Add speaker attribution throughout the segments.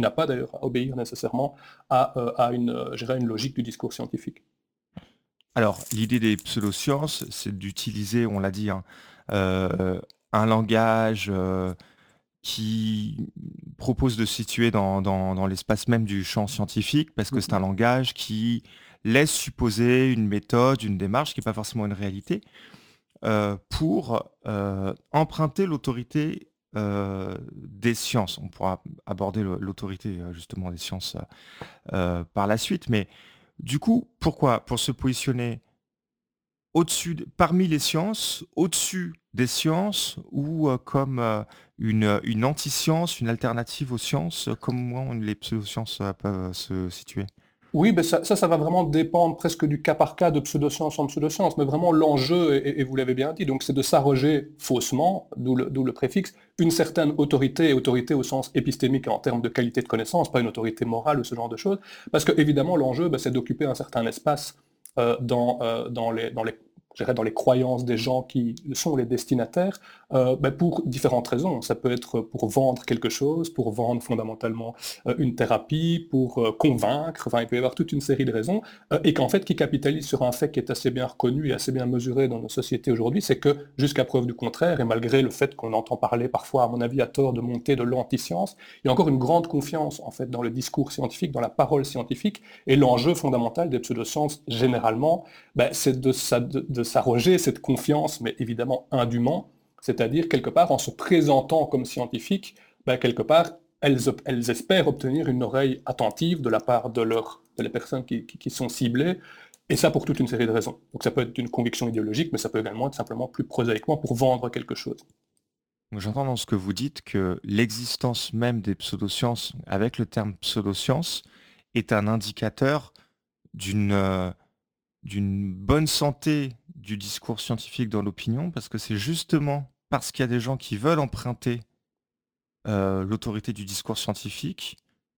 Speaker 1: n'a pas d'ailleurs à obéir nécessairement à je dirais, une logique du discours scientifique.
Speaker 2: Alors, l'idée des pseudosciences, c'est d'utiliser, on l'a dit, hein, un langage, qui propose de se situer dans l'espace même du champ scientifique, parce que c'est un
Speaker 1: Mhm.
Speaker 2: langage qui laisse supposer une méthode, une démarche qui n'est pas forcément une réalité, pour emprunter l'autorité des sciences. On pourra aborder l'autorité justement des sciences par la suite, mais du coup, pourquoi? Pour se positionner parmi les sciences, au-dessus des sciences ou comme une anti-science, une alternative aux sciences, comment les pseudosciences peuvent se situer?
Speaker 1: Oui, ben ça va vraiment dépendre presque du cas par cas de pseudoscience en pseudoscience, mais vraiment l'enjeu, et vous l'avez bien dit, donc c'est de s'arroger faussement, d'où le préfixe, une certaine autorité, et autorité au sens épistémique en termes de qualité de connaissance, pas une autorité morale ou ce genre de choses, parce que évidemment l'enjeu, ben, c'est d'occuper un certain espace je dirais dans les croyances des gens qui sont les destinataires, ben, pour différentes raisons. Ça peut être pour vendre quelque chose, pour vendre fondamentalement une thérapie, pour convaincre, enfin il peut y avoir toute une série de raisons, et qu'en fait qui capitalise sur un fait qui est assez bien reconnu et assez bien mesuré dans nos sociétés aujourd'hui, c'est que jusqu'à preuve du contraire, et malgré le fait qu'on entend parler parfois, à mon avis à tort, de montée de l'anti-science, il y a encore une grande confiance en fait dans le discours scientifique, dans la parole scientifique, et l'enjeu fondamental des pseudosciences généralement, ben, c'est de s'arroger cette confiance, mais évidemment indûment, c'est-à-dire quelque part en se présentant comme scientifique, ben, quelque part elles espèrent obtenir une oreille attentive de la part de les personnes qui sont ciblées, et ça pour toute une série de raisons. Donc ça peut être une conviction idéologique, mais ça peut également être simplement plus prosaïquement pour vendre quelque chose.
Speaker 2: Donc, j'entends dans ce que vous dites que l'existence même des pseudosciences, avec le terme pseudoscience, est un indicateur d'une d'une bonne santé du discours scientifique dans l'opinion, parce que c'est justement parce qu'il y a des gens qui veulent emprunter l'autorité du discours scientifique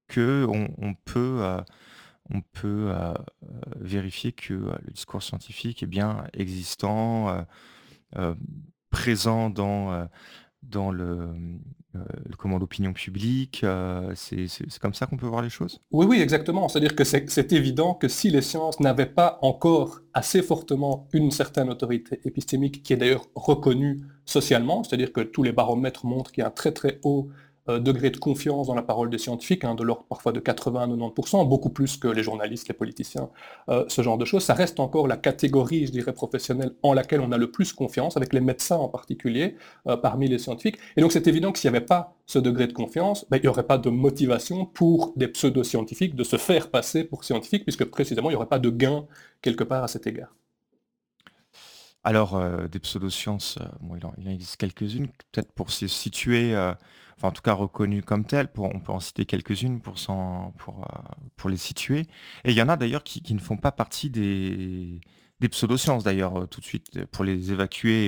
Speaker 2: qu'on peut vérifier que le discours scientifique est bien existant, heu, présent dans comment l'opinion publique, c'est comme ça qu'on peut voir les choses?
Speaker 1: Oui, oui, exactement. C'est-à-dire que c'est évident que si les sciences n'avaient pas encore assez fortement une certaine autorité épistémique, qui est d'ailleurs reconnue socialement, c'est-à-dire que tous les baromètres montrent qu'il y a un très très haut degré de confiance dans la parole des scientifiques, hein, de l'ordre parfois de 80 à 90%, beaucoup plus que les journalistes, les politiciens, ce genre de choses. Ça reste encore la catégorie, je dirais, professionnelle en laquelle on a le plus confiance, avec les médecins en particulier, parmi les scientifiques. Et donc c'est évident que s'il n'y avait pas ce degré de confiance, ben, il n'y aurait pas de motivation pour des pseudo-scientifiques de se faire passer pour scientifiques, puisque précisément il n'y aurait pas de gain quelque part à cet égard.
Speaker 2: Alors, des pseudosciences, bon, il en existe quelques-unes, peut-être pour se situer, enfin, en tout cas reconnues comme telles, on peut en citer quelques-unes pour les situer. Et il y en a d'ailleurs qui ne font pas partie des pseudosciences d'ailleurs, tout de suite, pour les évacuer et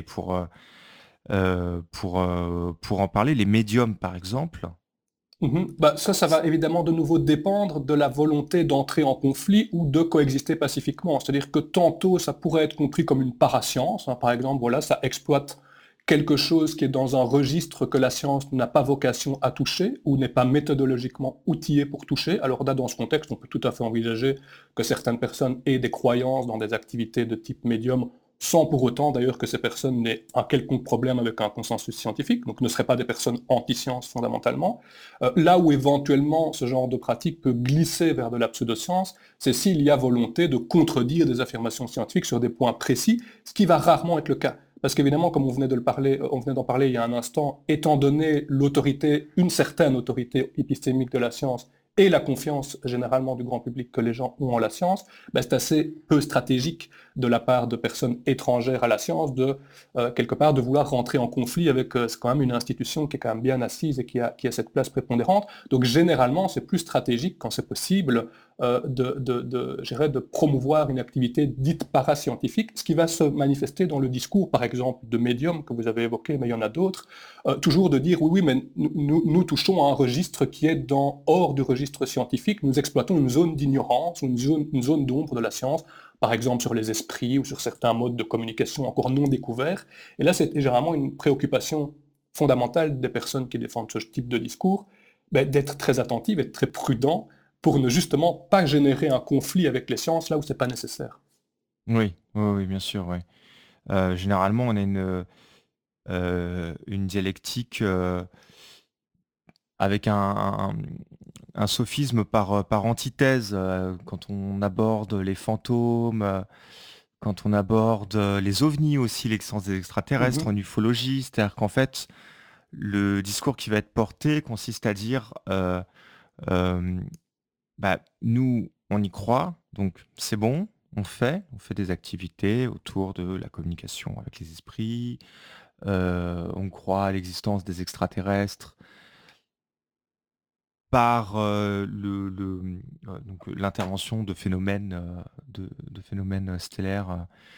Speaker 2: pour en parler. Les médiums, par exemple.
Speaker 1: Mhm. Bah, ça va évidemment de nouveau dépendre de la volonté d'entrer en conflit ou de coexister pacifiquement. C'est-à-dire que tantôt, ça pourrait être compris comme une parascience, hein. Par exemple, voilà, ça exploite quelque chose qui est dans un registre que la science n'a pas vocation à toucher ou n'est pas méthodologiquement outillée pour toucher. Alors là, dans ce contexte, on peut tout à fait envisager que certaines personnes aient des croyances dans des activités de type médium, sans pour autant d'ailleurs que ces personnes n'aient un quelconque problème avec un consensus scientifique, donc ne seraient pas des personnes anti-science fondamentalement. Là où éventuellement ce genre de pratique peut glisser vers de la pseudoscience, c'est s'il y a volonté de contredire des affirmations scientifiques sur des points précis, ce qui va rarement être le cas. Parce qu'évidemment, comme on venait d'en parler il y a un instant, étant donné l'autorité, une certaine autorité épistémique de la science et la confiance généralement du grand public que les gens ont en la science, ben c'est assez peu stratégique de la part de personnes étrangères à la science de quelque part de vouloir rentrer en conflit avec c'est quand même une institution qui est quand même bien assise et qui a cette place prépondérante. Donc généralement, c'est plus stratégique quand c'est possible de promouvoir une activité dite parascientifique, ce qui va se manifester dans le discours, par exemple, de médium que vous avez évoqué, mais il y en a d'autres, toujours de dire oui, oui, mais nous touchons à un registre qui est hors du registre scientifique, nous exploitons une zone d'ignorance, une zone d'ombre de la science, par exemple sur les esprits ou sur certains modes de communication encore non découverts. Et là, c'est généralement une préoccupation fondamentale des personnes qui défendent ce type de discours, d'être très attentif, être très prudent pour ne justement pas générer un conflit avec les sciences là où c'est pas nécessaire.
Speaker 2: Oui, oui, oui, bien sûr, ouais. Généralement, on a une dialectique, avec un sophisme par antithèse, quand on aborde les fantômes, quand on aborde, les ovnis aussi, l'existence des extraterrestres en
Speaker 1: Mhm.
Speaker 2: ufologie. C'est-à-dire qu'en fait, le discours qui va être porté consiste à dire, hem, bah, nous, on y croit, donc c'est bon, on fait des activités autour de la communication avec les esprits, on croit à l'existence des extraterrestres par, donc l'intervention de phénomènes, stellaires,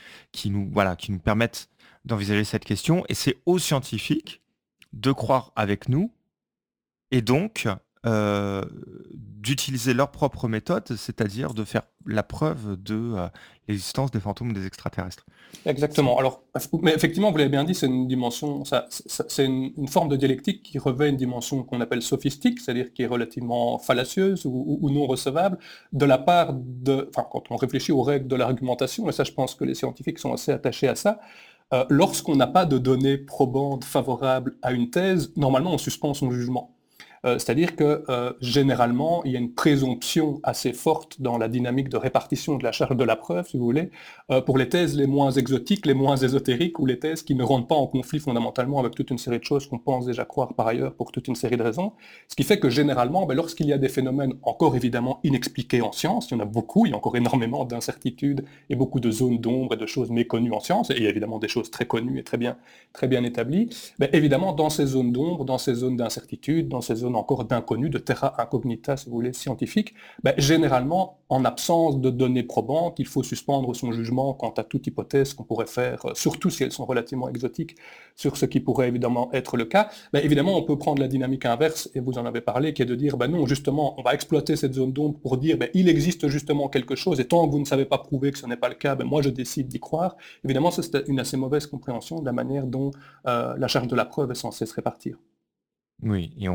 Speaker 2: qui nous permettent d'envisager cette question, et c'est aux scientifiques de croire avec nous, et donc, heu, d'utiliser leur propre méthode, c'est-à-dire de faire la preuve de, l'existence des fantômes ou des extraterrestres. C'est
Speaker 1: Exactement. Alors, mais effectivement, vous l'avez bien dit, c'est une dimension, c'est une forme de dialectique qui revêt une dimension qu'on appelle sophistique, c'est-à-dire qui est relativement fallacieuse ou non recevable, de la part de, enfin, quand on réfléchit aux règles de l'argumentation, et ça, je pense que les scientifiques sont assez attachés à ça, lorsqu'on n'a pas de données probantes favorables à une thèse, normalement, on suspend son jugement. C'est-à-dire que généralement, il y a une présomption assez forte dans la dynamique de répartition de la charge de la preuve, si vous voulez, pour les thèses les moins exotiques, les moins ésotériques, ou les thèses qui ne rentrent pas en conflit fondamentalement avec toute une série de choses qu'on pense déjà croire par ailleurs pour toute une série de raisons. Ce qui fait que généralement, lorsqu'il y a des phénomènes encore évidemment inexpliqués en science, il y en a beaucoup, il y a encore énormément d'incertitudes et beaucoup de zones d'ombre et de choses méconnues en science, et il y a évidemment des choses très connues et très bien établies, évidemment, dans ces zones d'ombre, dans ces zones d'incertitude, dans ces zones encore d'inconnu, de terra incognita, si vous voulez, scientifique, généralement, en absence de données probantes, il faut suspendre son jugement quant à toute hypothèse qu'on pourrait faire, surtout si elles sont relativement exotiques, sur ce qui pourrait évidemment être le cas. Évidemment, on peut prendre la dynamique inverse, et vous en avez parlé, qui est de dire, non, justement, on va exploiter cette zone d'ombre pour dire, il existe justement quelque chose, et tant que vous ne savez pas prouver que ce n'est pas le cas, moi je décide d'y croire. Évidemment, ça c'est une assez mauvaise compréhension de la manière dont la charge de la preuve est censée se répartir.
Speaker 2: Oui, et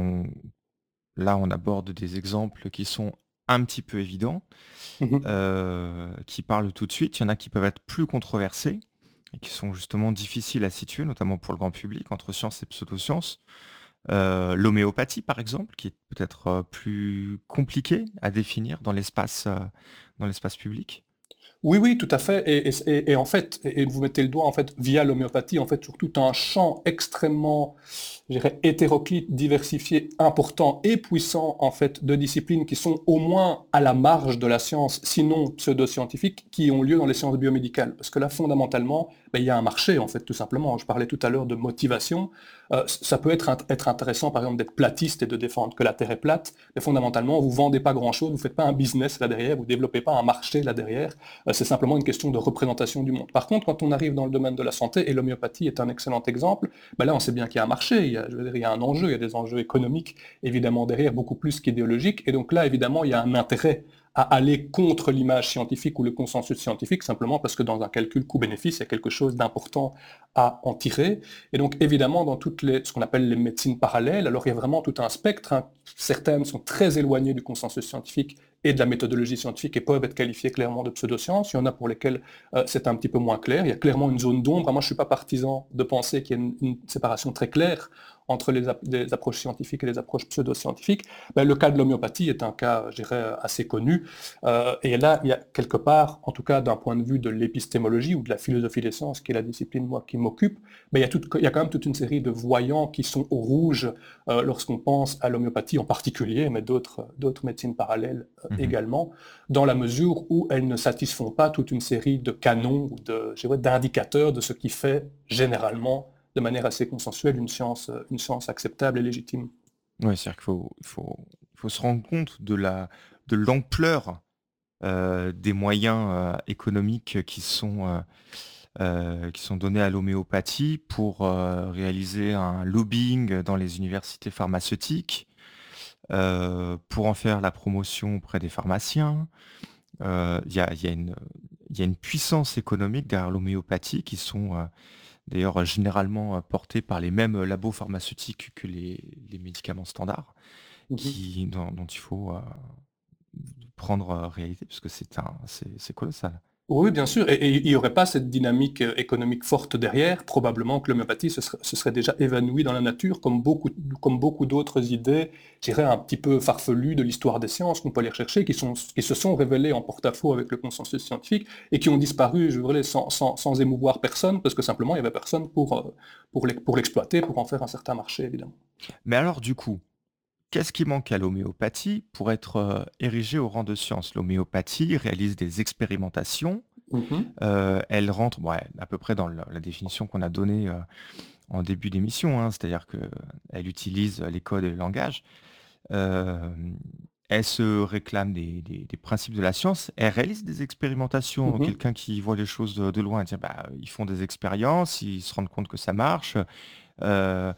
Speaker 2: là, on aborde des exemples qui sont un petit peu évidents,
Speaker 1: Mhm.
Speaker 2: qui parlent tout de suite. Il y en a qui peuvent être plus controversés et qui sont justement difficiles à situer, notamment pour le grand public, entre science et pseudosciences. L'homéopathie, par exemple, qui est peut-être, plus compliqué à définir dans l'espace public.
Speaker 1: Oui, oui, tout à fait. Et en fait, et vous mettez le doigt en fait via l'homéopathie en fait sur tout un champ extrêmement, je dirais, hétéroclite, diversifié, important et puissant en fait de disciplines qui sont au moins à la marge de la science, sinon pseudo-scientifiques, qui ont lieu dans les sciences biomédicales. Parce que là, fondamentalement, il y a un marché en fait, tout simplement. Je parlais tout à l'heure de motivation. Ça peut être intéressant, par exemple, d'être platiste et de défendre que la Terre est plate, mais fondamentalement, vous vendez pas grand-chose, vous faites pas un business là derrière, vous développez pas un marché là derrière. C'est simplement une question de représentation du monde. Par contre, quand on arrive dans le domaine de la santé, et l'homéopathie est un excellent exemple, là on sait bien qu'il y a un marché, je veux dire, il y a un enjeu, il y a des enjeux économiques évidemment derrière, beaucoup plus qu'idéologiques, et donc là évidemment il y a un intérêt à aller contre l'image scientifique ou le consensus scientifique, simplement parce que dans un calcul coût-bénéfice, il y a quelque chose d'important à en tirer. Et donc évidemment, dans ce qu'on appelle les médecines parallèles, alors il y a vraiment tout un spectre, hein. Certaines sont très éloignées du consensus scientifique et de la méthodologie scientifique et peuvent être qualifiées clairement de pseudosciences. Il y en a pour lesquelles c'est un petit peu moins clair. Il y a clairement une zone d'ombre. Moi, je ne suis pas partisan de penser qu'il y a une séparation très claire entre les approches scientifiques et les approches pseudo-scientifiques. Le cas de l'homéopathie est un cas, je dirais, assez connu. Et là, il y a quelque part, en tout cas d'un point de vue de l'épistémologie ou de la philosophie des sciences, qui est la discipline, moi, qui m'occupe, il y a quand même toute une série de voyants qui sont au rouge lorsqu'on pense à l'homéopathie en particulier, mais d'autres médecines parallèles
Speaker 2: Mmh.
Speaker 1: également, dans la mesure où elles ne satisfont pas toute une série de canons ou d'indicateurs de ce qui fait généralement, de manière assez consensuelle, une science acceptable et légitime.
Speaker 2: Ouais, c'est-à-dire qu'il faut se rendre compte de l'ampleur, des moyens, économiques qui sont donnés à l'homéopathie pour, réaliser un lobbying dans les universités pharmaceutiques, pour en faire la promotion auprès des pharmaciens. Il y a une puissance économique derrière l'homéopathie qui sont, d'ailleurs, généralement, portés par les mêmes labos pharmaceutiques que les médicaments standards.
Speaker 1: Mhm.
Speaker 2: dont il faut prendre réalité, parce que c'est colossal.
Speaker 1: Oui, bien sûr. Et il n'y aurait pas cette dynamique économique forte derrière. Probablement que l'homéopathie se serait déjà évanouie dans la nature, comme beaucoup d'autres idées, je dirais un petit peu farfelues de l'histoire des sciences qu'on peut aller rechercher, qui se sont révélées en porte-à-faux avec le consensus scientifique et qui ont disparu, je dirais, sans émouvoir personne, parce que simplement il n'y avait personne pour l'exploiter, pour en faire un certain marché, évidemment.
Speaker 2: Mais alors du coup, qu'est-ce qui manque à l'homéopathie pour être érigée au rang de science? L'homéopathie réalise des expérimentations.
Speaker 1: Mhm.
Speaker 2: Elle rentre, ouais, à peu près dans la définition qu'on a donnée en début d'émission, hein, c'est-à-dire qu'elle utilise les codes et le langage. Euh, Elle se réclame des principes de la science. Elle réalise des expérimentations.
Speaker 1: Mhm.
Speaker 2: Quelqu'un qui voit les choses de loin, dit, bah, ils font des expériences, ils se rendent compte que ça marche. euh,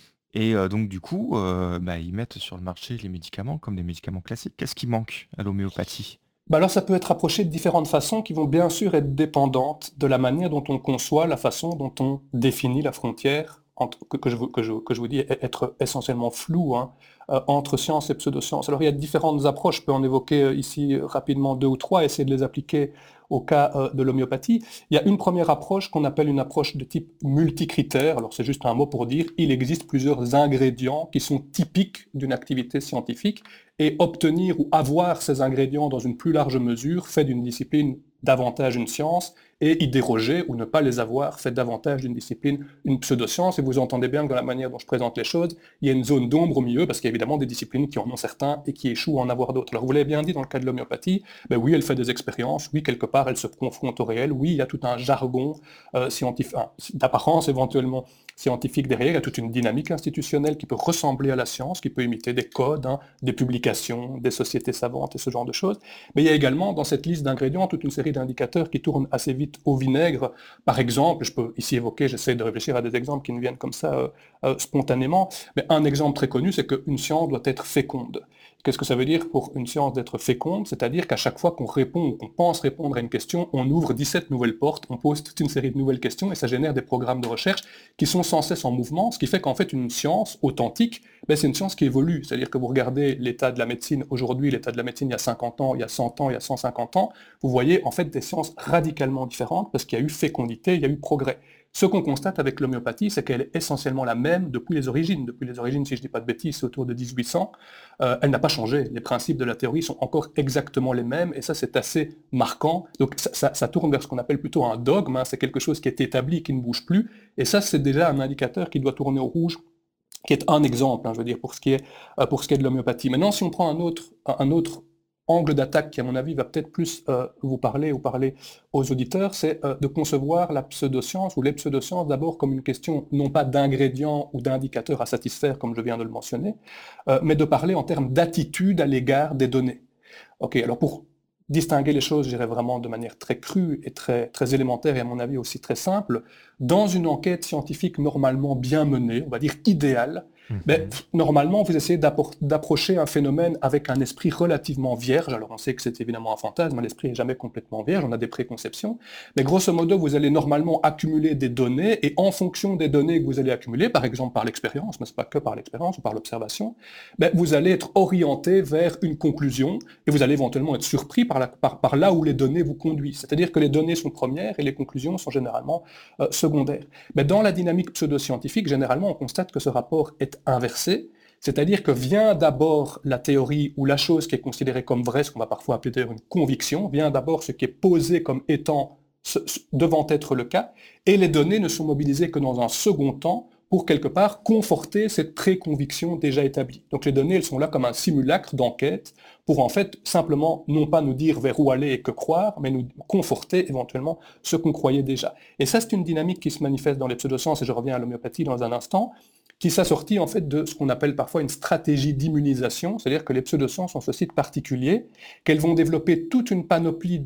Speaker 2: donc, du coup, bah, ils mettent sur le marché les médicaments comme des médicaments classiques. Qu'est-ce qui manque à l'homéopathie?
Speaker 1: Bah alors ça peut être approché de différentes façons qui vont bien sûr être dépendantes de la manière dont on conçoit, la façon dont on définit la frontière que je vous dis être essentiellement floue, hein, entre science et pseudoscience. Alors il y a différentes approches, je peux en évoquer ici rapidement deux ou trois, essayer de les appliquer au cas de l'homéopathie. Il y a une première approche qu'on appelle une approche de type multicritère. Alors c'est juste un mot pour dire il existe plusieurs ingrédients qui sont typiques d'une activité scientifique et obtenir ou avoir ces ingrédients dans une plus large mesure fait d'une discipline davantage une science, et y déroger ou ne pas les avoir fait davantage d'une discipline une pseudoscience. Et vous entendez bien que dans la manière dont je présente les choses, il y a une zone d'ombre au milieu, parce qu'il y a évidemment des disciplines qui en ont certains et qui échouent à en avoir d'autres. Alors vous l'avez bien dit dans le cas de l'homéopathie, ben oui, elle fait des expériences, oui, quelque part, elle se confronte au réel, oui, il y a tout un jargon scientifique, d'apparence éventuellement scientifique derrière, il y a toute une dynamique institutionnelle qui peut ressembler à la science, qui peut imiter des codes, hein, des publications, des sociétés savantes et ce genre de choses. Mais il y a également dans cette liste d'ingrédients toute une série d'indicateurs qui tournent assez vite au vinaigre. Par exemple, je peux ici évoquer, j'essaie de réfléchir à des exemples qui me viennent comme ça spontanément, mais un exemple très connu, c'est qu'une science doit être féconde. Qu'est-ce que ça veut dire pour une science d'être féconde? C'est-à-dire qu'à chaque fois qu'on répond ou qu'on pense répondre à une question, on ouvre 17 nouvelles portes, on pose toute une série de nouvelles questions et ça génère des programmes de recherche qui sont sans cesse en mouvement, ce qui fait qu'en fait une science authentique, ben, c'est une science qui évolue. C'est-à-dire que vous regardez l'état de la médecine aujourd'hui, l'état de la médecine il y a 50 ans, il y a 100 ans, il y a 150 ans, vous voyez en fait des sciences radicalement différentes parce qu'il y a eu fécondité, il y a eu progrès. Ce qu'on constate avec l'homéopathie, c'est qu'elle est essentiellement la même depuis les origines. Depuis les origines, si je ne dis pas de bêtises, c'est autour de 1800. Elle n'a pas changé. Les principes de la théorie sont encore exactement les mêmes, et ça, c'est assez marquant. Donc, ça tourne vers ce qu'on appelle plutôt un dogme, hein. C'est quelque chose qui est établi, qui ne bouge plus. Et ça, c'est déjà un indicateur qui doit tourner au rouge, qui est un exemple, hein, je veux dire, pour ce qui est de l'homéopathie. Maintenant, si on prend un autre angle d'attaque qui, à mon avis, va peut-être plus vous parler ou parler aux auditeurs, c'est de concevoir la pseudoscience ou les pseudosciences d'abord comme une question non pas d'ingrédients ou d'indicateurs à satisfaire, comme je viens de le mentionner, mais de parler en termes d'attitude à l'égard des données. Ok, alors pour distinguer les choses, je dirais vraiment de manière très crue et très, très élémentaire et à mon avis aussi très simple, dans une enquête scientifique normalement bien menée, on va dire idéale, ben,
Speaker 2: Mhm.
Speaker 1: normalement vous essayez d'approcher un phénomène avec un esprit relativement vierge. Alors on sait que c'est évidemment un fantasme, l'esprit n'est jamais complètement vierge, on a des préconceptions, mais grosso modo vous allez normalement accumuler des données et en fonction des données que vous allez accumuler, par exemple par l'expérience, mais ce n'est pas que par l'expérience ou par l'observation, ben, vous allez être orienté vers une conclusion et vous allez éventuellement être surpris par là où les données vous conduisent. C'est-à-dire que les données sont premières et les conclusions sont généralement secondaires. Mais dans la dynamique pseudo-scientifique, généralement, on constate que ce rapport est inversé, c'est-à-dire que vient d'abord la théorie ou la chose qui est considérée comme vraie, ce qu'on va parfois appeler d'ailleurs une conviction, vient d'abord ce qui est posé comme étant devant être le cas, et les données ne sont mobilisées que dans un second temps pour quelque part conforter cette préconviction déjà établie. Donc les données, elles sont là comme un simulacre d'enquête pour en fait simplement non pas nous dire vers où aller et que croire, mais nous conforter éventuellement ce qu'on croyait déjà. Et ça, c'est une dynamique qui se manifeste dans les pseudosciences, et je reviens à l'homéopathie dans un instant, qui s'assortit en fait de ce qu'on appelle parfois une stratégie d'immunisation, c'est-à-dire que les pseudosciences ont ce site particulier, qu'elles vont développer toute une panoplie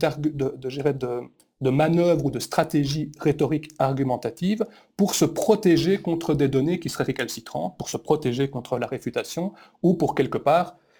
Speaker 1: de manœuvres ou de stratégies rhétoriques argumentatives pour se protéger contre des données qui seraient récalcitrantes, pour se protéger contre la réfutation, ou pour quelque part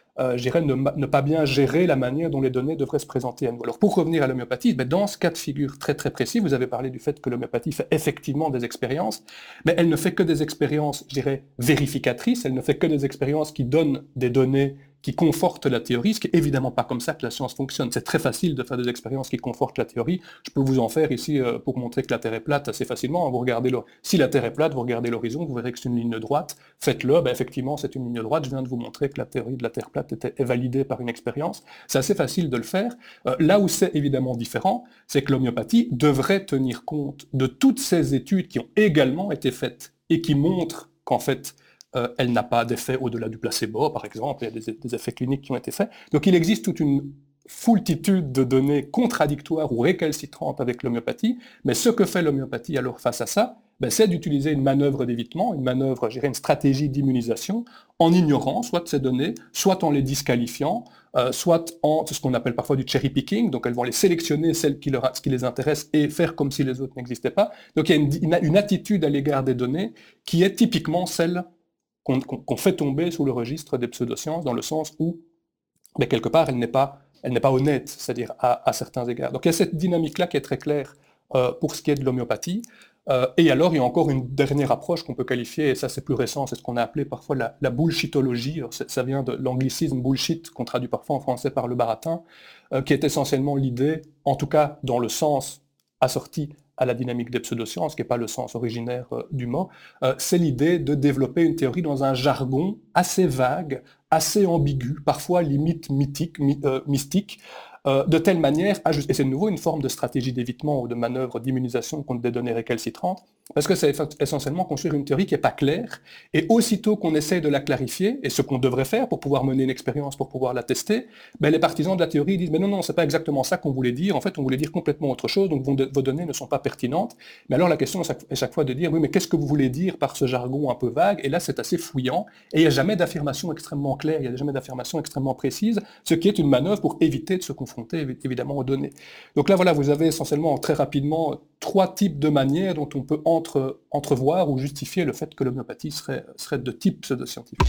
Speaker 1: je dirais, ne pas bien gérer la manière dont les données devraient se présenter à nous. Alors pour revenir à l'homéopathie, ben, dans ce cas de figure très très précis, vous avez parlé du fait que l'homéopathie fait effectivement des expériences, mais elle ne fait que des expériences, je dirais, vérificatrices, elle ne fait que des expériences qui donnent des données qui confortent la théorie, ce qui est évidemment pas comme ça que la science fonctionne. C'est très facile de faire des expériences qui confortent la théorie. Je peux vous en faire ici pour montrer que la Terre est plate assez facilement. Vous regardez si la Terre est plate, vous regardez l'horizon, vous verrez que c'est une ligne droite. Faites-le, ben effectivement c'est une ligne droite. Je viens de vous montrer que la théorie de la Terre plate est validée par une expérience. C'est assez facile de le faire. Là où c'est évidemment différent, c'est que l'homéopathie devrait tenir compte de toutes ces études qui ont également été faites et qui montrent qu'en fait elle n'a pas d'effet au-delà du placebo, par exemple, il y a des effets cliniques qui ont été faits. Donc il existe toute une foultitude de données contradictoires ou récalcitrantes avec l'homéopathie, mais ce que fait l'homéopathie alors face à ça, ben, c'est d'utiliser une manœuvre d'évitement, une manœuvre, je dirais, une stratégie d'immunisation, en ignorant soit ces données, soit en les disqualifiant, soit en ce qu'on appelle parfois du cherry picking, donc elles vont les sélectionner, celles ce qui les intéresse, et faire comme si les autres n'existaient pas. Donc il y a une attitude à l'égard des données qui est typiquement celle qu'on fait tomber sous le registre des pseudosciences, dans le sens où, ben, quelque part, elle n'est pas honnête, c'est-à-dire à certains égards. Donc il y a cette dynamique-là qui est très claire pour ce qui est de l'homéopathie. Et alors, il y a encore une dernière approche qu'on peut qualifier, et ça c'est plus récent, c'est ce qu'on a appelé parfois la bullshitologie. Alors, ça vient de l'anglicisme bullshit, qu'on traduit parfois en français par le baratin, qui est essentiellement l'idée, en tout cas dans le sens assorti à la dynamique des pseudosciences, qui n'est pas le sens originaire du mot, c'est l'idée de développer une théorie dans un jargon assez vague, assez ambigu, parfois limite mystique, de telle manière, et c'est de nouveau une forme de stratégie d'évitement ou de manœuvre d'immunisation contre des données récalcitrantes, parce que c'est essentiellement construire une théorie qui n'est pas claire, et aussitôt qu'on essaie de la clarifier, et ce qu'on devrait faire pour pouvoir mener une expérience, pour pouvoir la tester, ben les partisans de la théorie disent « mais non, non, c'est pas exactement ça qu'on voulait dire, en fait on voulait dire complètement autre chose, donc vos données ne sont pas pertinentes ». Mais alors la question est chaque fois de dire « oui, mais qu'est-ce que vous voulez dire par ce jargon un peu vague ?» Et là c'est assez fouillant, et il n'y a jamais d'affirmation extrêmement claire, il n'y a jamais d'affirmation extrêmement précise, ce qui est une manœuvre pour éviter de se confronter évidemment aux données. Donc là voilà, vous avez essentiellement très rapidement 3 types de manières dont on peut entrevoir ou justifier le fait que l'homéopathie serait de type pseudo-scientifique.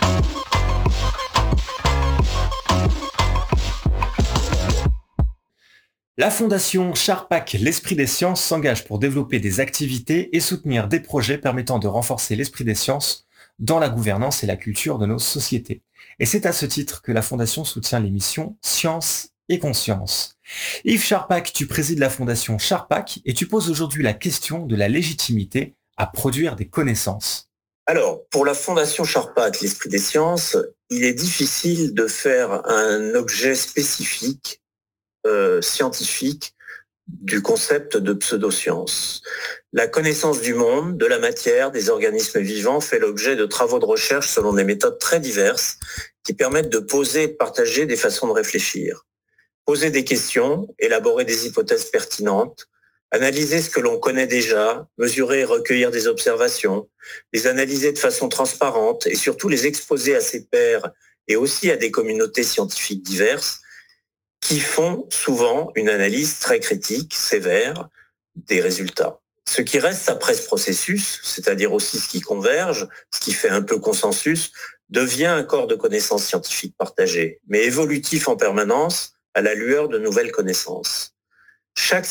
Speaker 3: La fondation Charpak, l'Esprit des Sciences, s'engage pour développer des activités et soutenir des projets permettant de renforcer l'esprit des sciences dans la gouvernance et la culture de nos sociétés. Et c'est à ce titre que la fondation soutient l'émission Science et Conscience. Yves Charpak, tu présides la fondation Charpak et tu poses aujourd'hui la question de la légitimité à produire des connaissances.
Speaker 4: Alors, pour la Fondation Charpak, l'Esprit des Sciences, il est difficile de faire un objet spécifique, scientifique, du concept de pseudoscience. La connaissance du monde, de la matière, des organismes vivants fait l'objet de travaux de recherche selon des méthodes très diverses qui permettent de poser et de partager des façons de réfléchir. Poser des questions, élaborer des hypothèses pertinentes, analyser ce que l'on connaît déjà, mesurer et recueillir des observations, les analyser de façon transparente et surtout les exposer à ses pairs et aussi à des communautés scientifiques diverses qui font souvent une analyse très critique, sévère des résultats. Ce qui reste après ce processus, c'est-à-dire aussi ce qui converge, ce qui fait un peu consensus, devient un corps de connaissances scientifiques partagées, mais évolutif en permanence à la lueur de nouvelles connaissances. Chaque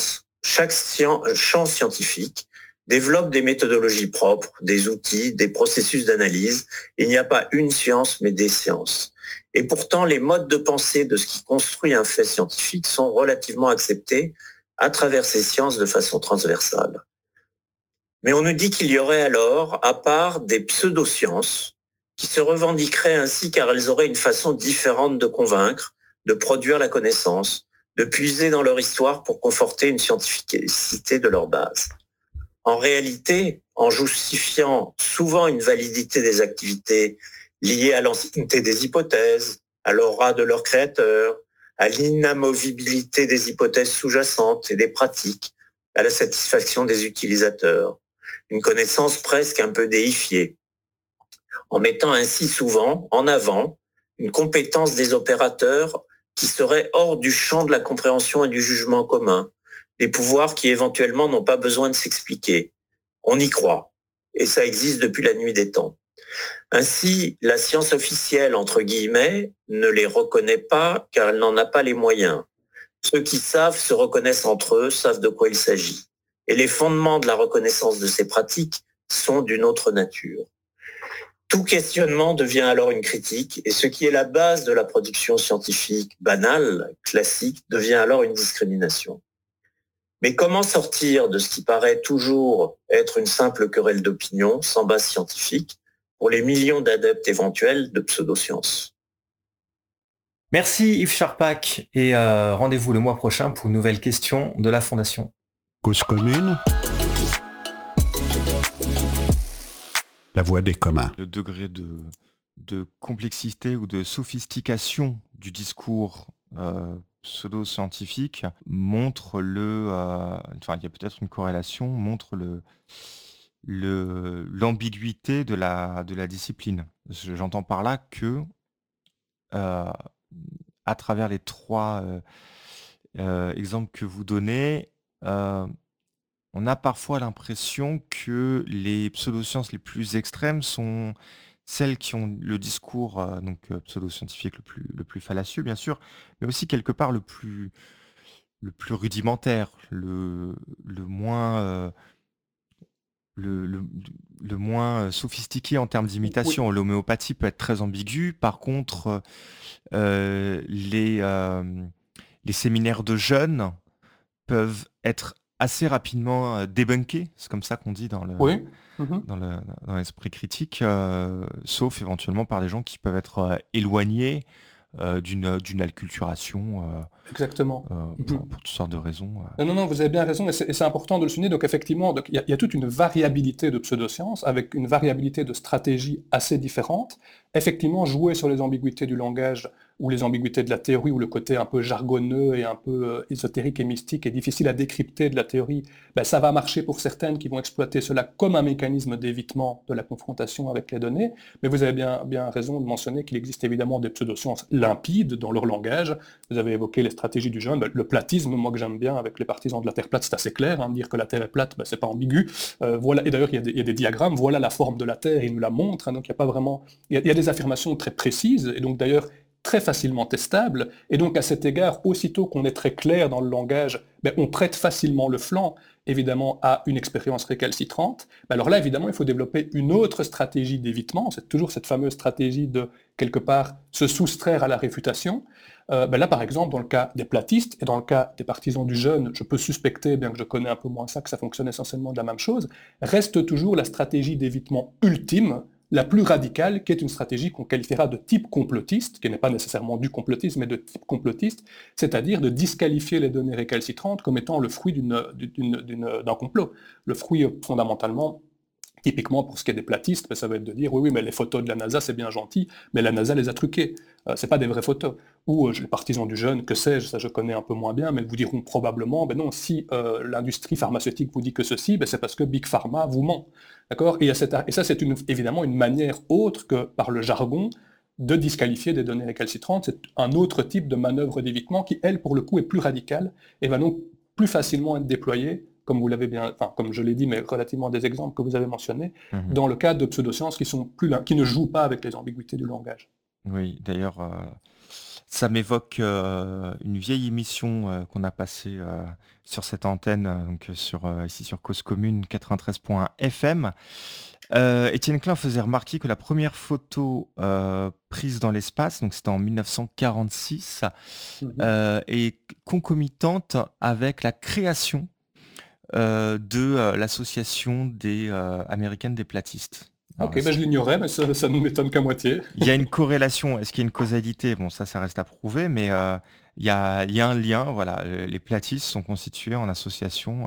Speaker 4: champ scientifique développe des méthodologies propres, des outils, des processus d'analyse. Il n'y a pas une science, mais des sciences. Et pourtant, les modes de pensée de ce qui construit un fait scientifique sont relativement acceptés à travers ces sciences de façon transversale. Mais on nous dit qu'il y aurait alors, à part des pseudosciences, qui se revendiqueraient ainsi car elles auraient une façon différente de convaincre, de produire la connaissance, de puiser dans leur histoire pour conforter une scientificité de leur base. En réalité, en justifiant souvent une validité des activités liées à l'ancienneté des hypothèses, à l'aura de leur créateur, à l'inamovibilité des hypothèses sous-jacentes et des pratiques, à la satisfaction des utilisateurs, une connaissance presque un peu déifiée, en mettant ainsi souvent en avant une compétence des opérateurs qui serait hors du champ de la compréhension et du jugement commun, des pouvoirs qui éventuellement n'ont pas besoin de s'expliquer. On y croit, et ça existe depuis la nuit des temps. Ainsi, la science officielle, entre guillemets, ne les reconnaît pas car elle n'en a pas les moyens. Ceux qui savent se reconnaissent entre eux, savent de quoi il s'agit. Et les fondements de la reconnaissance de ces pratiques sont d'une autre nature. Tout questionnement devient alors une critique et ce qui est la base de la production scientifique banale, classique, devient alors une discrimination. Mais comment sortir de ce qui paraît toujours être une simple querelle d'opinion sans base scientifique pour les millions d'adeptes éventuels de pseudosciences?
Speaker 3: Merci Yves Charpak et rendez-vous le mois prochain pour une nouvelle question de la Fondation.
Speaker 5: Cause commune. La voix des communs.
Speaker 2: Le degré de complexité ou de sophistication du discours pseudo-scientifique montre enfin, il y a peut-être une corrélation, montre l'ambiguïté de la discipline. J'entends par là que à travers les 3 exemples que vous donnez, on a parfois l'impression que les pseudosciences les plus extrêmes sont celles qui ont le discours pseudo-scientifique le plus fallacieux, bien sûr, mais aussi quelque part le plus rudimentaire, le moins le moins sophistiqué en termes
Speaker 1: Oui,
Speaker 2: d'imitation. L'homéopathie peut être très ambiguë. Par contre, les séminaires de jeunes peuvent être assez rapidement débunkés, c'est comme ça qu'on dit dans
Speaker 1: oui. Mhm.
Speaker 2: dans l'esprit critique, sauf éventuellement par des gens qui peuvent être éloignés d'une acculturation
Speaker 1: Exactement.
Speaker 2: pour toutes sortes de raisons.
Speaker 1: Non, vous avez bien raison, et c'est important de le souligner. Donc effectivement, il y a toute une variabilité de pseudosciences, avec une variabilité de stratégies assez différentes. Effectivement, jouer sur les ambiguïtés du langage, ou les ambiguïtés de la théorie, ou le côté un peu jargonneux et un peu ésotérique et mystique et difficile à décrypter de la théorie, ben, ça va marcher pour certaines qui vont exploiter cela comme un mécanisme d'évitement de la confrontation avec les données. Mais vous avez bien raison de mentionner qu'il existe évidemment des pseudosciences limpides dans leur langage. Vous avez évoqué les stratégies du jeune, le platisme, moi que j'aime bien avec les partisans de la Terre plate, c'est assez clair, dire que la Terre est plate, c'est pas ambigu. Voilà, et d'ailleurs il y a des diagrammes, voilà la forme de la Terre, il nous la montre, donc il n'y a pas vraiment, il y a des affirmations très précises, et donc d'ailleurs très facilement testables, et donc à cet égard, aussitôt qu'on est très clair dans le langage, on prête facilement le flanc, évidemment, à une expérience récalcitrante. Alors là, évidemment, il faut développer une autre stratégie d'évitement, c'est toujours cette fameuse stratégie de, quelque part, se soustraire à la réfutation. Là, par exemple, dans le cas des platistes et dans le cas des partisans du jeune, je peux suspecter, bien que je connais un peu moins ça, que ça fonctionne essentiellement de la même chose, reste toujours la stratégie d'évitement ultime, la plus radicale, qui est une stratégie qu'on qualifiera de type complotiste, qui n'est pas nécessairement du complotisme, mais de type complotiste, c'est-à-dire de disqualifier les données récalcitrantes comme étant le fruit d'un complot. Le fruit, fondamentalement, typiquement, pour ce qui est des platistes, ça va être de dire oui, mais les photos de la NASA, c'est bien gentil, mais la NASA les a truquées. C'est pas des vraies photos. Ou les partisans du jeune, que sais-je, ça je connais un peu moins bien, mais vous diront probablement, non, si l'industrie pharmaceutique vous dit que ceci, c'est parce que Big Pharma vous ment. D'accord ? Et ça, c'est évidemment une manière autre que par le jargon de disqualifier des données récalcitrantes. C'est un autre type de manœuvre d'évitement qui, elle, pour le coup, est plus radicale et va donc plus facilement être déployée, comme vous l'avez bien, enfin, comme je l'ai dit, mais relativement à des exemples que vous avez mentionnés, dans le cadre de pseudosciences qui ne jouent pas avec les ambiguïtés du langage.
Speaker 2: Oui, d'ailleurs, ça m'évoque une vieille émission qu'on a passée sur cette antenne, donc ici sur Cause Commune 93.1 FM. Étienne Klein faisait remarquer que la première photo prise dans l'espace, donc c'était en 1946, est concomitante avec la création de l'association américaine des platistes. Alors,
Speaker 1: ok, je l'ignorais, mais ça ne m'étonne qu'à moitié.
Speaker 2: Il y a une corrélation. Est-ce qu'il y a une causalité? Bon, ça reste à prouver, mais il y a un lien. Voilà, les platistes sont constitués en association.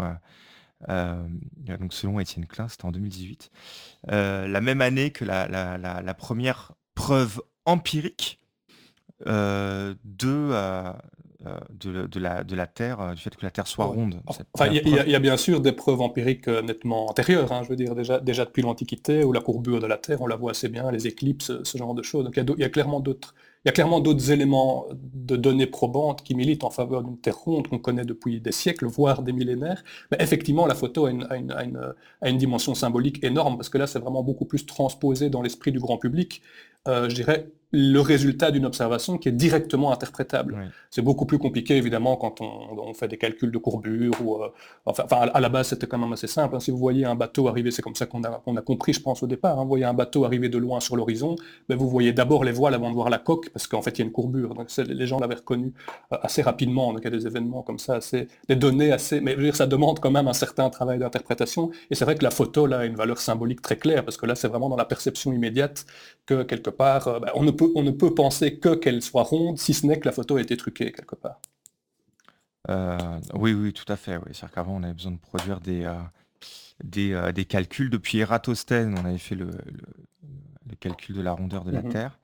Speaker 2: Donc selon Étienne Klein, c'était en 2018. La même année que la première preuve empirique de la Terre, du fait que la Terre soit ronde.
Speaker 1: Enfin, il y a bien sûr des preuves empiriques nettement antérieures, je veux dire, déjà depuis l'Antiquité, où la courbure de la Terre, on la voit assez bien, les éclipses, ce genre de choses. Donc il y a clairement d'autres éléments de données probantes qui militent en faveur d'une Terre ronde qu'on connaît depuis des siècles, voire des millénaires, mais effectivement, la photo a une dimension symbolique énorme, parce que là, c'est vraiment beaucoup plus transposé dans l'esprit du grand public. Je dirais, le résultat d'une observation qui est directement interprétable.
Speaker 2: Oui.
Speaker 1: C'est beaucoup plus compliqué, évidemment, quand on fait des calculs de courbure, ou, enfin, à la base, c'était quand même assez simple. Hein. Si vous voyez un bateau arriver, c'est comme ça qu'on a compris, je pense, au départ. Hein. Vous voyez un bateau arriver de loin sur l'horizon, ben, vous voyez d'abord les voiles avant de voir la coque, parce qu'en fait, il y a une courbure. Donc, les gens l'avaient reconnu assez rapidement. Donc, il y a des événements comme ça, des données assez... Mais je veux dire, ça demande quand même un certain travail d'interprétation. Et c'est vrai que la photo, là, a une valeur symbolique très claire, parce que là, c'est vraiment dans la perception immédiate que, quelque part, ben, on ne peut penser qu'elle soit ronde, si ce n'est que la photo a été truquée, quelque part.
Speaker 2: Oui, tout à fait. Oui. C'est-à-dire qu'avant, on avait besoin de produire des calculs. Depuis Ératosthène, on avait fait le calcul de la rondeur de la Terre.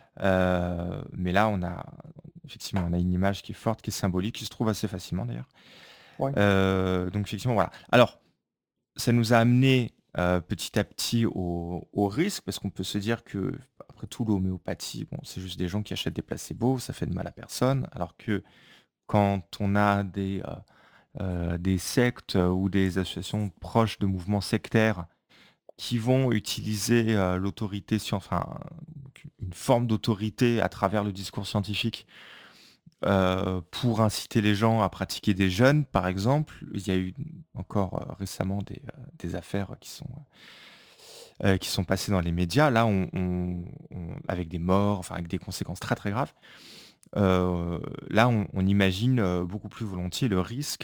Speaker 2: Mais là, effectivement, on a une image qui est forte, qui est symbolique, qui se trouve assez facilement d'ailleurs.
Speaker 1: Ouais.
Speaker 2: Donc effectivement, voilà. Alors, ça nous a amené petit à petit au risque, parce qu'on peut se dire que, après tout, l'homéopathie, bon, c'est juste des gens qui achètent des placebos, ça fait de mal à personne, alors que quand on a des sectes ou des associations proches de mouvements sectaires qui vont utiliser l'autorité, enfin, une forme d'autorité à travers le discours scientifique pour inciter les gens à pratiquer des jeûnes, par exemple. Il y a eu encore récemment des affaires qui sont passées dans les médias, là, avec des morts, enfin, avec des conséquences très très graves. Là, on imagine beaucoup plus volontiers le risque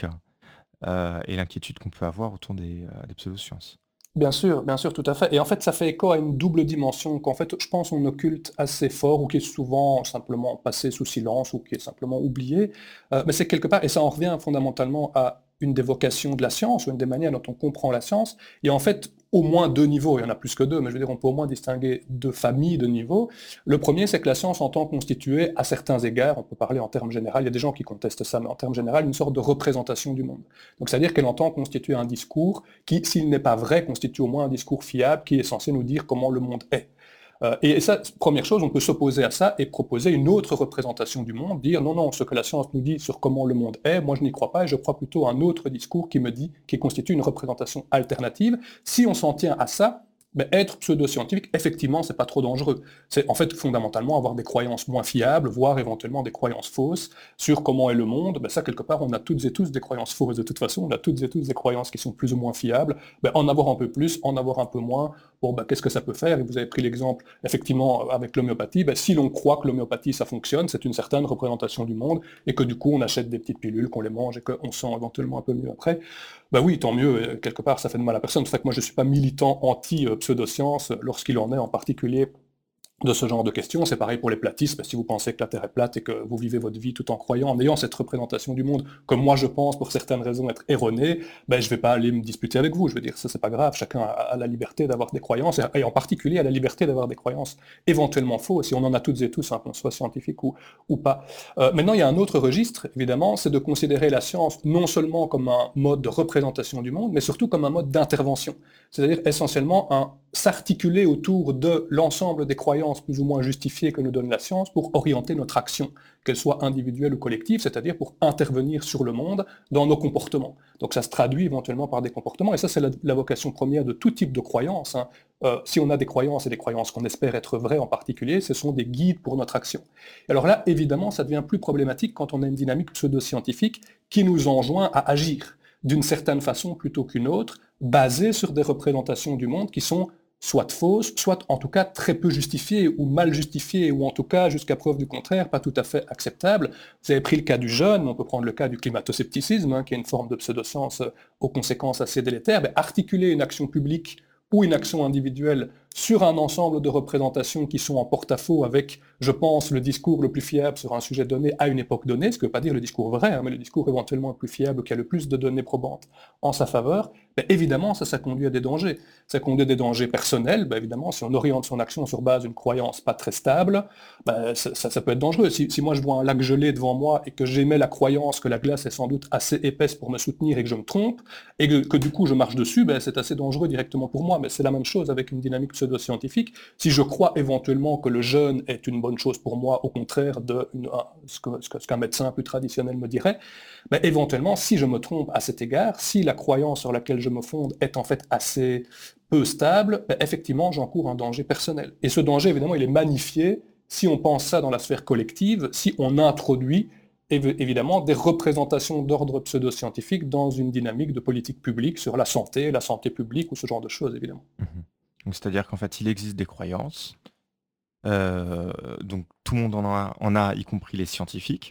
Speaker 2: et l'inquiétude qu'on peut avoir autour des pseudosciences.
Speaker 1: Bien sûr, tout à fait. Et en fait, ça fait écho à une double dimension qu'en fait, je pense, on occulte assez fort, ou qui est souvent simplement passé sous silence, ou qui est simplement oublié. Mais c'est quelque part, et ça en revient fondamentalement à une des vocations de la science, ou une des manières dont on comprend la science. Et en fait, au moins deux niveaux, il y en a plus que deux, mais je veux dire, on peut au moins distinguer deux familles de niveaux. Le premier, c'est que la science entend constituer, à certains égards, on peut parler en termes généraux, il y a des gens qui contestent ça, mais en termes généraux, une sorte de représentation du monde. Donc, c'est-à-dire qu'elle entend constituer un discours qui, s'il n'est pas vrai, constitue au moins un discours fiable qui est censé nous dire comment le monde est. Et ça, première chose, on peut s'opposer à ça et proposer une autre représentation du monde, dire non, ce que la science nous dit sur comment le monde est, moi je n'y crois pas et je crois plutôt à un autre discours qui constitue une représentation alternative. Si on s'en tient à ça, ben, être pseudo-scientifique, effectivement, c'est pas trop dangereux. C'est en fait fondamentalement avoir des croyances moins fiables, voire éventuellement des croyances fausses sur comment est le monde. Ben, ça, quelque part, on a toutes et tous des croyances fausses de toute façon, on a toutes et tous des croyances qui sont plus ou moins fiables. Ben, en avoir un peu plus, en avoir un peu moins, bon, ben, qu'est-ce que ça peut faire? Et vous avez pris l'exemple, effectivement, avec l'homéopathie. Ben, si l'on croit que l'homéopathie, ça fonctionne, c'est une certaine représentation du monde, et que du coup, on achète des petites pilules, qu'on les mange et qu'on sent éventuellement un peu mieux après. Ben oui, tant mieux, quelque part, ça fait de mal à personne. C'est vrai que moi, je ne suis pas militant anti-pseudoscience lorsqu'il en est en particulier de ce genre de questions. C'est pareil pour les platistes. Si vous pensez que la Terre est plate et que vous vivez votre vie tout en croyant, en ayant cette représentation du monde, comme moi je pense pour certaines raisons être erronée, ben, je ne vais pas aller me disputer avec vous. Je veux dire, ça c'est pas grave. Chacun a la liberté d'avoir des croyances, et en particulier a la liberté d'avoir des croyances éventuellement fausses, si on en a toutes et tous, hein, qu'on soit scientifique ou pas. Maintenant, il y a un autre registre, évidemment, c'est de considérer la science non seulement comme un mode de représentation du monde, mais surtout comme un mode d'intervention. C'est-à-dire essentiellement s'articuler autour de l'ensemble des croyances plus ou moins justifiées que nous donne la science pour orienter notre action, qu'elle soit individuelle ou collective, c'est-à-dire pour intervenir sur le monde dans nos comportements. Donc ça se traduit éventuellement par des comportements, et ça c'est la vocation première de tout type de croyance. Hein. Si on a des croyances, et des croyances qu'on espère être vraies en particulier, ce sont des guides pour notre action. Et alors là, évidemment, ça devient plus problématique quand on a une dynamique pseudo-scientifique qui nous enjoint à agir d'une certaine façon plutôt qu'une autre, basée sur des représentations du monde qui sont soit fausses, soit en tout cas très peu justifiées, ou mal justifiées, ou en tout cas, jusqu'à preuve du contraire, pas tout à fait acceptables. Vous avez pris le cas du jeûne, on peut prendre le cas du climato-scepticisme, hein, qui est une forme de pseudoscience aux conséquences assez délétères. Mais articuler une action publique ou une action individuelle sur un ensemble de représentations qui sont en porte-à-faux avec, je pense, le discours le plus fiable sur un sujet donné à une époque donnée, ce qui ne veut pas dire le discours vrai, hein, mais le discours éventuellement le plus fiable, qui a le plus de données probantes en sa faveur, ben évidemment, ça conduit à des dangers. Ça conduit à des dangers personnels, ben évidemment, si on oriente son action sur base d'une croyance pas très stable, ben ça peut être dangereux. Si moi je vois un lac gelé devant moi et que j'émets la croyance que la glace est sans doute assez épaisse pour me soutenir et que je me trompe, et que du coup je marche dessus, ben c'est assez dangereux directement pour moi, mais c'est la même chose avec une dynamique pseudo pseudo-scientifique. Si je crois éventuellement que le jeûne est une bonne chose pour moi, au contraire de ce qu'un médecin plus traditionnel me dirait, mais éventuellement, si je me trompe à cet égard, si la croyance sur laquelle je me fonde est en fait assez peu stable, effectivement, j'encours un danger personnel. Et ce danger, évidemment, il est magnifié si on pense ça dans la sphère collective, si on introduit évidemment des représentations d'ordre pseudo-scientifique dans une dynamique de politique publique sur la santé publique ou ce genre de choses, évidemment.
Speaker 2: Donc, c'est-à-dire qu'en fait, il existe des croyances, donc tout le monde en a, y compris les scientifiques.